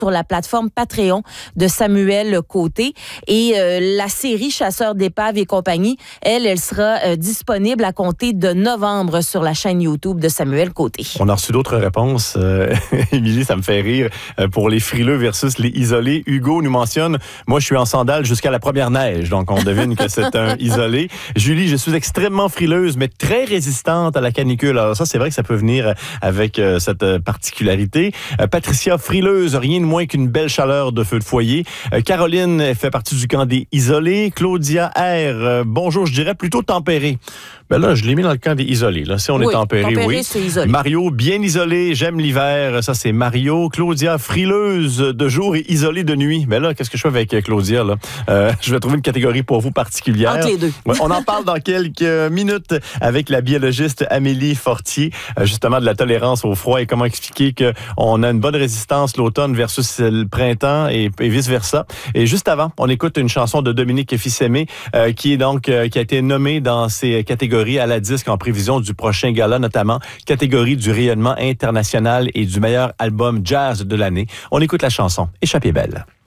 sur la plateforme Patreon de Samuel Côté. Et la série Chasseurs d'épaves et compagnie, elle sera disponible à compter de novembre sur la chaîne YouTube de Samuel Côté. On a reçu d'autres réponses. Émilie, ça me fait rire. Pour les frileux versus les isolés, Hugo nous mentionne, moi je suis en sandales jusqu'à la première neige, donc on devine que c'est un isolé. Julie, je suis extrêmement frileuse, mais très résistante à la canicule. Alors ça, c'est vrai que ça peut venir avec cette particularité. Patricia, frileuse, rien de moins qu'une belle chaleur de feu de foyer. Caroline fait partie du camp des isolés. Claudia R, bonjour, je dirais plutôt tempéré. Ben là, je l'ai mis dans le camp des isolés. Là. Si on est tempéré, oui. C'est isolé. Mario, bien isolé, j'aime l'hiver. Ça, c'est Mario. Claudia, frileuse de jour et isolée de nuit. Ben là, qu'est-ce que je fais avec Claudia? Là? Je vais trouver une catégorie pour vous particulière. Entre les deux. Ouais, on en parle dans quelques minutes avec la biologiste Amélie Fortier, justement de la tolérance au froid et comment expliquer qu'on a une bonne résistance l'automne versus le printemps et vice-versa. Et juste avant, on écoute une chanson de Dominique Fils-Aimé qui a été nommée dans ces catégories à la disque en prévision du prochain gala, notamment catégorie du rayonnement international et du meilleur album jazz de l'année. On écoute la chanson Échappée belle.